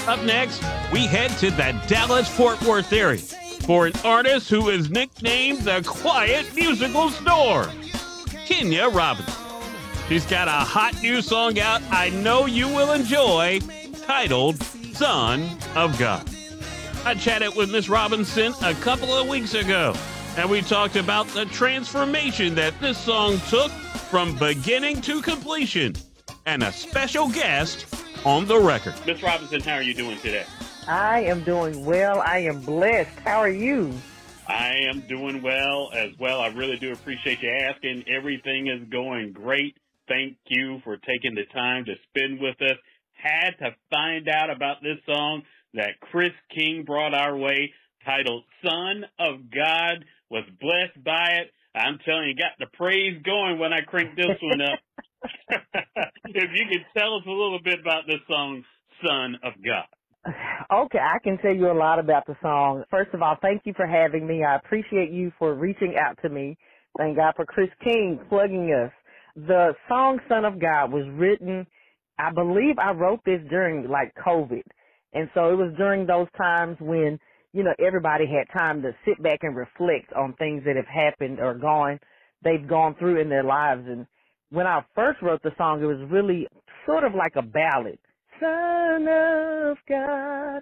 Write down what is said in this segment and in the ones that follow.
Up next, we head to the Dallas-Fort Worth area for an artist who is nicknamed the Quiet Musical Storm, Kenya Robinson. She's got a hot new song out I know you will enjoy, titled Son of God. I chatted with Miss Robinson a couple of weeks ago, and we talked about the transformation that this song took from beginning to completion, and a special guest on the record. Miss Robinson, how are you doing today? I am doing well. I am blessed. How are you? I am doing well as well. I really do appreciate you asking. Everything is going great. Thank you for taking the time to spend with us. Had to find out about this song that Chris King brought our way, titled Son of God. Was blessed by it. I'm telling you, got the praise going when I cranked this one up. If you could tell us a little bit about this song, Son of God. Okay, I can tell you a lot about the song. First of all, thank you for having me. I appreciate you for reaching out to me. Thank God for Chris King plugging us. The song Son of God was written, I believe I wrote this during like COVID. And so it was during those times when, you know, everybody had time to sit back and reflect on things that have happened or they've gone through in their lives. And when I first wrote the song, it was really sort of like a ballad. Son of God,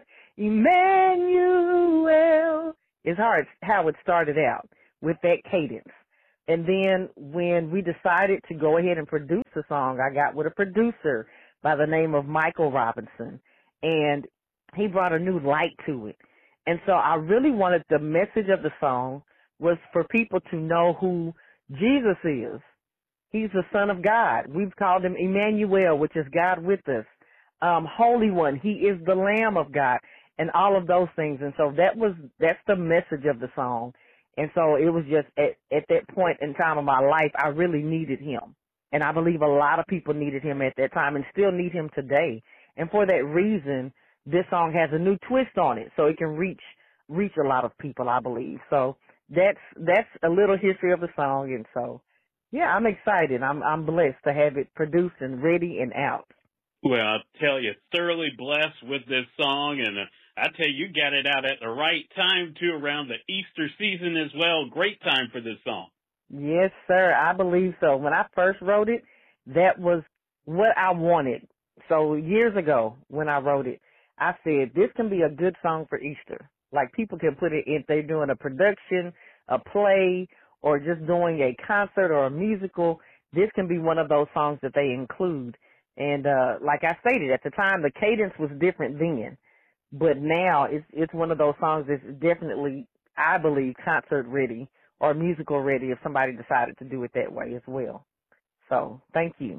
Emmanuel, is how it started out with that cadence. And then when we decided to go ahead and produce the song, I got with a producer by the name of Michael Robinson, and he brought a new light to it. And so I really wanted the message of the song was for people to know who Jesus is. He's the Son of God. We've called him Emmanuel, which is God with us. Holy One, he is the Lamb of God, and all of those things. And so that's the message of the song. And so it was just at that point in time of my life, I really needed him. And I believe a lot of people needed him at that time and still need him today. And for that reason, this song has a new twist on it, so it can reach a lot of people, I believe. So that's a little history of the song. And so, yeah, I'm excited. I'm blessed to have it produced and ready and out. Well, I'll tell you, thoroughly blessed with this song, and I tell you, you got it out at the right time, too, around the Easter season as well. Great time for this song. Yes, sir, I believe so. When I first wrote it, that was what I wanted. So years ago when I wrote it, I said, this can be a good song for Easter. Like people can put it in, if they're doing a production, a play, or just doing a concert or a musical, this can be one of those songs that they include. And like I stated, at the time, the cadence was different then. But now it's one of those songs that's definitely, I believe, concert ready or musical ready if somebody decided to do it that way as well. So thank you.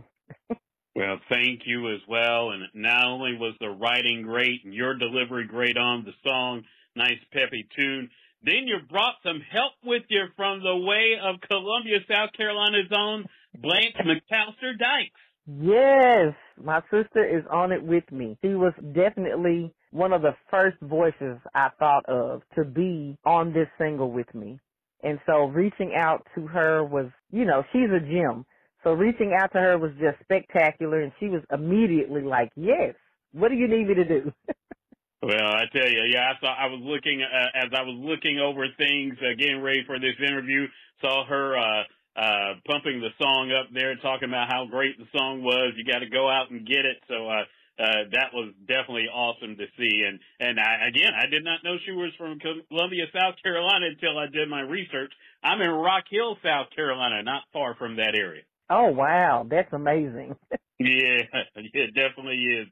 Well, thank you as well. And not only was the writing great and your delivery great on the song, nice peppy tune, then you brought some help with you from the way of Columbia, South Carolina's own Blanche McAllister Dykes. Yes, my sister is on it with me. She was definitely one of the first voices I thought of to be on this single with me. And so reaching out to her was, you know, she's a gem. So reaching out to her was just spectacular, and she was immediately like, yes, what do you need me to do? Well, I tell you, yeah, I was looking, as I was looking over things, getting ready for this interview, saw her pumping the song up there, talking about how great the song was. You got to go out and get it. So that was definitely awesome to see. And I did not know she was from Columbia, South Carolina until I did my research. I'm in Rock Hill, South Carolina, not far from that area. Oh, wow. That's amazing. Yeah, it definitely is.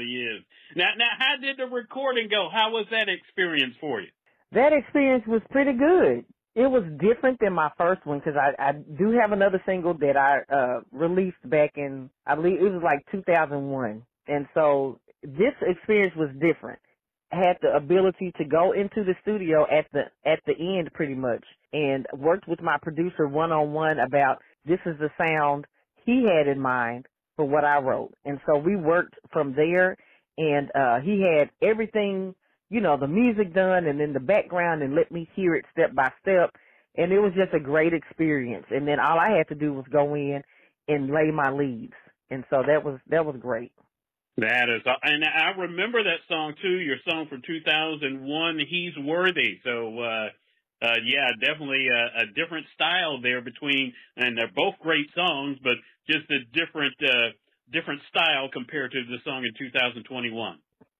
Now, how did the recording go? How was that experience for you? That experience was pretty good. It was different than my first one because I do have another single that I released back in, I believe it was like 2001. And so this experience was different. I had the ability to go into the studio at the end pretty much and worked with my producer one-on-one about this is the sound he had in mind for what I wrote. And so we worked from there, and he had everything, you know, the music done and then the background and let me hear it step by step. And it was just a great experience. And then all I had to do was go in and lay my leads. And so that was great. That is, and I remember that song too. Your song from 2001, "He's Worthy." So, yeah, definitely a different style there between, and they're both great songs, but just a different style compared to the song in 2021.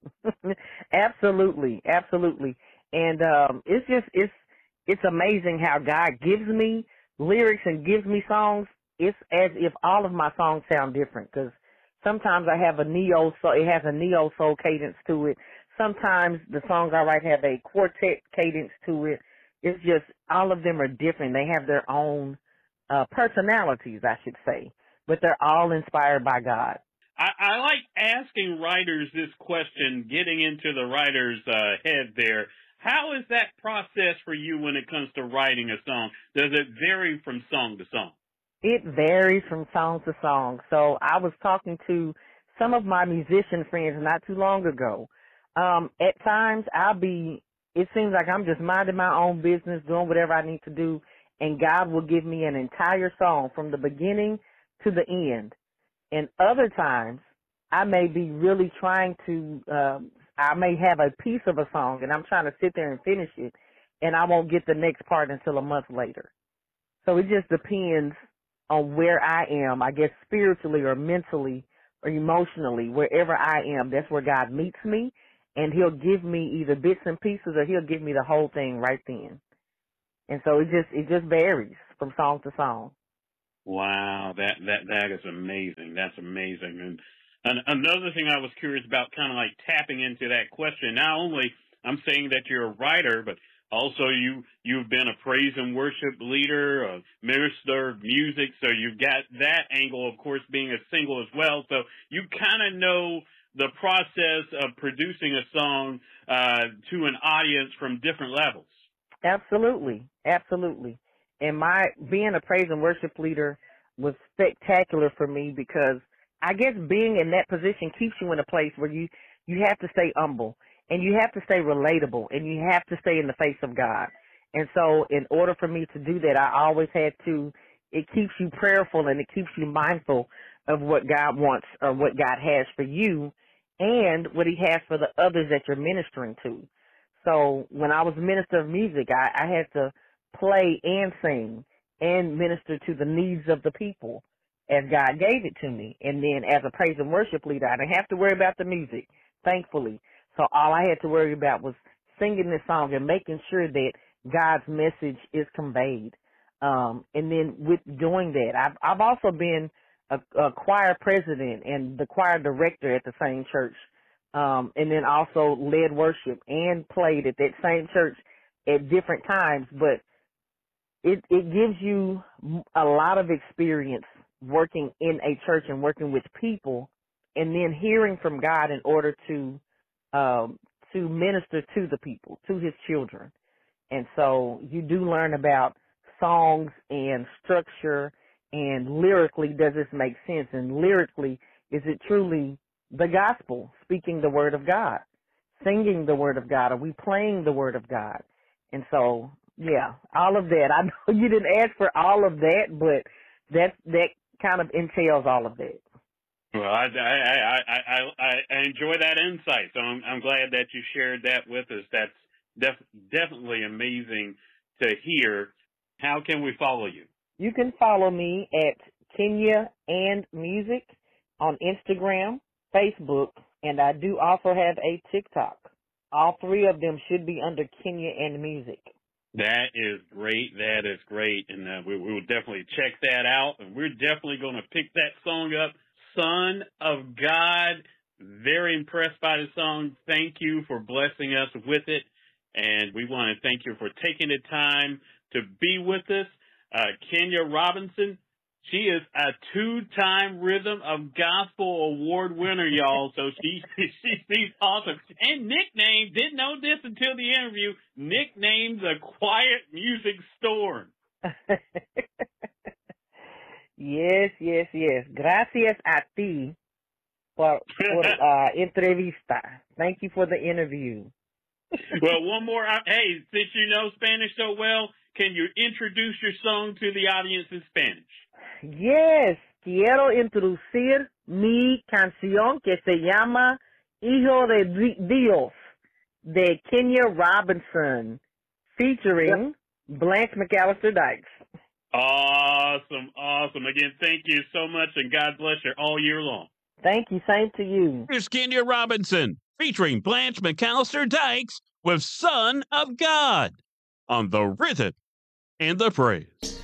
Absolutely, absolutely. And it's amazing how God gives me lyrics and gives me songs. It's as if all of my songs sound different because sometimes I have it has a neo soul cadence to it. Sometimes the songs I write have a quartet cadence to it. It's just all of them are different. They have their own personalities, I should say, but they're all inspired by God. I like asking writers this question, getting into the writer's head there. How is that process for you when it comes to writing a song? Does it vary from song to song? It varies from song to song. So I was talking to some of my musician friends not too long ago. At times it seems like I'm just minding my own business, doing whatever I need to do, and God will give me an entire song from the beginning to the end. And other times, I may be really trying to, I may have a piece of a song and I'm trying to sit there and finish it, and I won't get the next part until a month later. So it just depends on where I am, I guess spiritually or mentally or emotionally, wherever I am, that's where God meets me, and he'll give me either bits and pieces or he'll give me the whole thing right then. And so it just varies from song to song. Wow, that is amazing. That's amazing. And another thing I was curious about, kind of like tapping into that question. Not only I'm saying that you're a writer, but also you've been a praise and worship leader, a minister of music. So you've got that angle, of course, being a single as well. So you kind of know the process of producing a song to an audience from different levels. Absolutely, absolutely. And being a praise and worship leader was spectacular for me because I guess being in that position keeps you in a place where you have to stay humble and you have to stay relatable and you have to stay in the face of God. And so in order for me to do that, I always it keeps you prayerful and it keeps you mindful of what God wants or what God has for you and what he has for the others that you're ministering to. So when I was minister of music, I had to play and sing and minister to the needs of the people as God gave it to me. And then as a praise and worship leader, I didn't have to worry about the music, thankfully. So all I had to worry about was singing this song and making sure that God's message is conveyed. And then with doing that, I've also been a choir president and the choir director at the same church. And then also led worship and played at that same church at different times. But it gives you a lot of experience working in a church and working with people and then hearing from God in order to minister to the people, to his children. And so you do learn about songs and structure and lyrically, does this make sense? And lyrically, is it truly the gospel, speaking the word of God, singing the word of God? Are we playing the word of God? And so, yeah, all of that. I know you didn't ask for all of that, but that kind of entails all of that. Well, I enjoy that insight, so I'm glad that you shared that with us. That's definitely amazing to hear. How can we follow you? You can follow me at Kenya and Music on Instagram, Facebook, and I do also have a TikTok. All three of them should be under Kenya and Music. That is great. That is great. And we will definitely check that out. And we're definitely going to pick that song up. Son of God. Very impressed by the song. Thank you for blessing us with it. And we want to thank you for taking the time to be with us. Kenya Robinson, she is a 2-time Rhythm of Gospel Award winner, y'all. So she's awesome. And nicknamed, didn't know this until the interview, nicknamed the Quiet Music Storm. Yes. Gracias a ti por entrevista. Thank you for the interview. Well, one more. Hey, since you know Spanish so well, can you introduce your song to the audience in Spanish? Yes. quiero introducir mi canción que se llama Hijo de Dios de Kenya Robinson, featuring Blanche McAllister Dykes. Awesome, awesome. Again, thank you so much, and God bless you all year long. Thank you. Same to you. Here's Kenya Robinson featuring Blanche McAllister Dykes with Son of God on the Rhythm and the Praise.